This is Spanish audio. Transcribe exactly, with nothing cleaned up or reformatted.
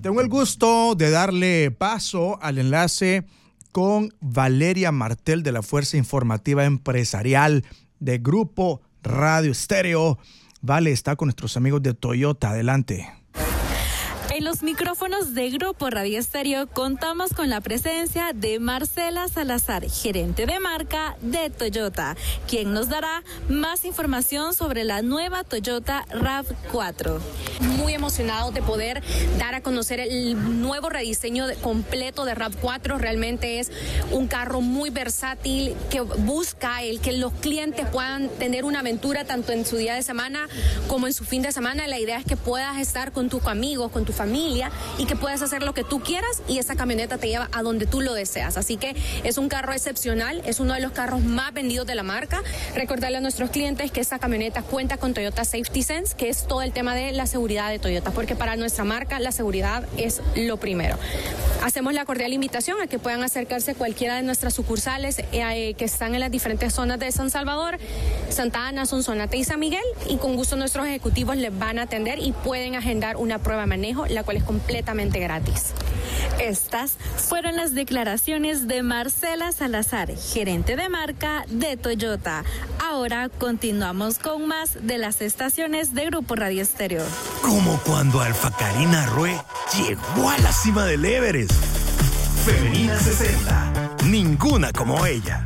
Tengo el gusto de darle paso al enlace con Valeria Martel de la Fuerza Informativa Empresarial de Grupo Radio Estéreo. Vale, está con nuestros amigos de Toyota. Adelante. En los micrófonos de Grupo Radio Estéreo contamos con la presencia de Marcela Salazar, gerente de marca de Toyota, quien nos dará más información sobre la nueva Toyota RAV cuatro. Muy emocionados de poder dar a conocer el nuevo rediseño de, completo de RAV cuatro. Realmente es un carro muy versátil que busca el que los clientes puedan tener una aventura tanto en su día de semana como en su fin de semana. La idea es que puedas estar con tus amigos, con tu familia, familia y que puedas hacer lo que tú quieras y esa camioneta te lleva a donde tú lo deseas. Así que es un carro excepcional, es uno de los carros más vendidos de la marca. Recordarle a nuestros clientes que esta camioneta cuenta con Toyota Safety Sense, que es todo el tema de la seguridad de Toyota, porque para nuestra marca la seguridad es lo primero. Hacemos la cordial invitación a que puedan acercarse a cualquiera de nuestras sucursales eh, que están en las diferentes zonas de San Salvador, Santa Ana, Sonsonate y San Miguel, y con gusto nuestros ejecutivos les van a atender y pueden agendar una prueba de manejo, la cual es completamente gratis. Estas fueron las declaraciones de Marcela Salazar, gerente de marca de Toyota. Ahora continuamos con más de las estaciones de Grupo Radio Estéreo. Como cuando Alfa Karina Rue llegó a la cima del Everest. Femenina sesenta, ninguna como ella.